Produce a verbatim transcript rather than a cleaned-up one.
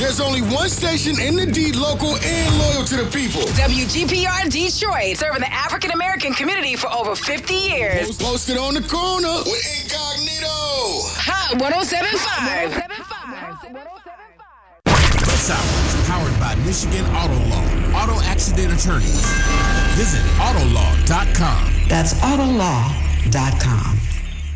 There's only one station in the D, local and loyal to the people. W G P R Detroit, serving the African American community for over fifty years. Posted on the corner with Incognito. Hot one oh seven point five. This hour is powered by Michigan Auto Law, auto accident attorneys. Visit autolaw dot com. That's autolaw dot com.